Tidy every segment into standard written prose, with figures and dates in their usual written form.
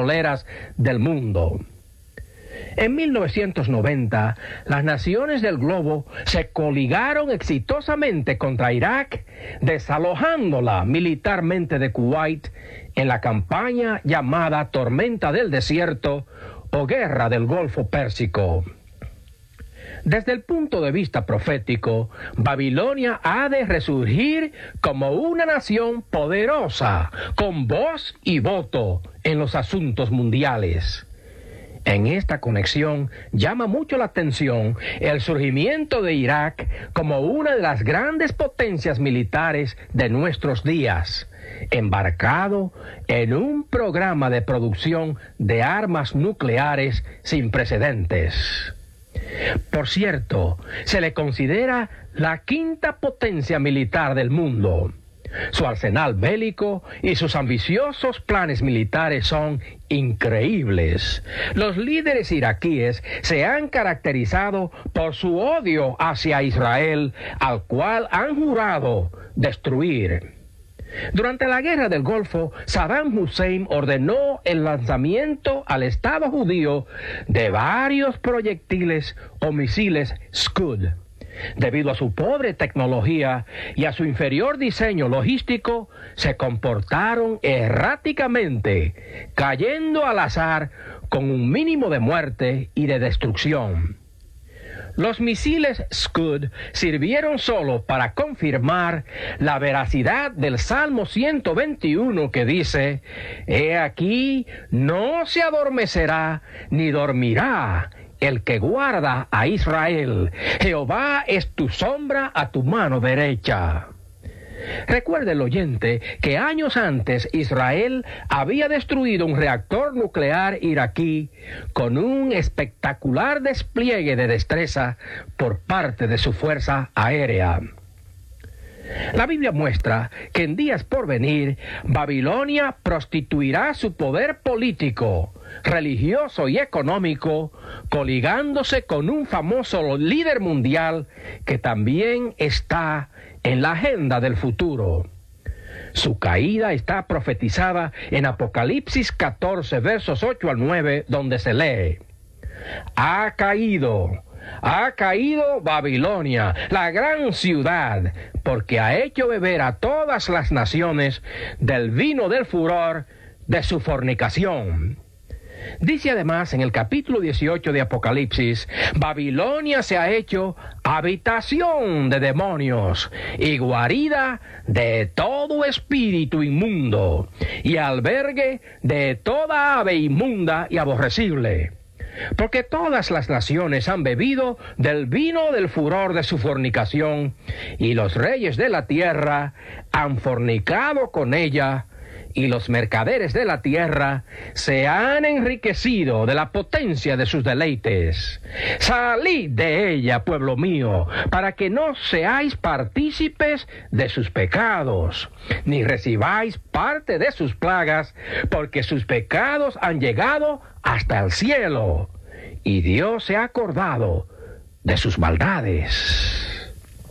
petroleras del mundo. En 1990, las naciones del globo se coligaron exitosamente contra Irak, desalojándola militarmente de Kuwait en la campaña llamada Tormenta del Desierto o Guerra del Golfo Pérsico. Desde el punto de vista profético, Babilonia ha de resurgir como una nación poderosa, con voz y voto en los asuntos mundiales. En esta conexión llama mucho la atención el surgimiento de Irak como una de las grandes potencias militares de nuestros días, embarcado en un programa de producción de armas nucleares sin precedentes. Por cierto, se le considera la quinta potencia militar del mundo. Su arsenal bélico y sus ambiciosos planes militares son increíbles. Los líderes iraquíes se han caracterizado por su odio hacia Israel, al cual han jurado destruir. Durante la Guerra del Golfo, Saddam Hussein ordenó el lanzamiento al Estado judío de varios proyectiles o misiles Scud. Debido a su pobre tecnología y a su inferior diseño logístico, se comportaron erráticamente, cayendo al azar con un mínimo de muerte y de destrucción. Los misiles Scud sirvieron solo para confirmar la veracidad del Salmo 121 que dice: «He aquí, no se adormecerá ni dormirá el que guarda a Israel. Jehová es tu sombra a tu mano derecha». Recuerde el oyente que años antes Israel había destruido un reactor nuclear iraquí con un espectacular despliegue de destreza por parte de su fuerza aérea. La Biblia muestra que en días por venir, Babilonia prostituirá su poder político, religioso y económico, coligándose con un famoso líder mundial que también está en la agenda del futuro. Su caída está profetizada en Apocalipsis 14, versos 8 al 9, donde se lee: Ha caído Babilonia, la gran ciudad, porque ha hecho beber a todas las naciones del vino del furor de su fornicación. Dice además en el capítulo 18 de Apocalipsis: Babilonia se ha hecho habitación de demonios y guarida de todo espíritu inmundo y albergue de toda ave inmunda y aborrecible. Porque todas las naciones han bebido del vino del furor de su fornicación, y los reyes de la tierra han fornicado con ella, y los mercaderes de la tierra se han enriquecido de la potencia de sus deleites. Salid de ella, pueblo mío, para que no seáis partícipes de sus pecados, ni recibáis parte de sus plagas, porque sus pecados han llegado hasta el cielo, y Dios se ha acordado de sus maldades.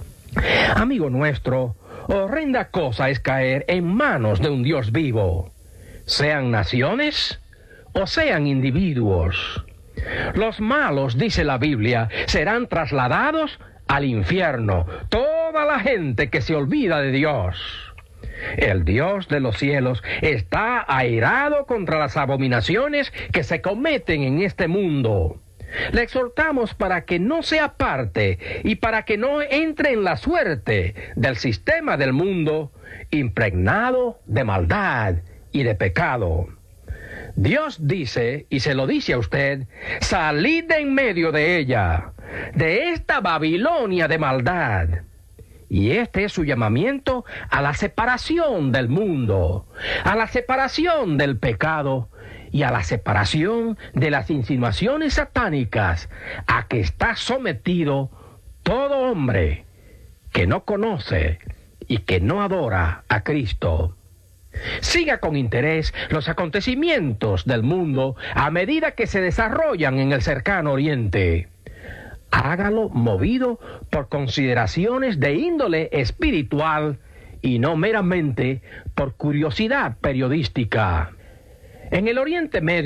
Amigo nuestro, horrenda cosa es caer en manos de un Dios vivo, sean naciones o sean individuos. Los malos, dice la Biblia, serán trasladados al infierno, toda la gente que se olvida de Dios. El Dios de los cielos está airado contra las abominaciones que se cometen en este mundo. Le exhortamos para que no sea parte y para que no entre en la suerte del sistema del mundo impregnado de maldad y de pecado. Dios dice, y se lo dice a usted: salid de en medio de ella, de esta Babilonia de maldad. Y este es su llamamiento a la separación del mundo, a la separación del pecado y a la separación de las insinuaciones satánicas a que está sometido todo hombre que no conoce y que no adora a Cristo. Siga con interés los acontecimientos del mundo a medida que se desarrollan en el cercano Oriente. Hágalo movido por consideraciones de índole espiritual y no meramente por curiosidad periodística. En el Oriente Medio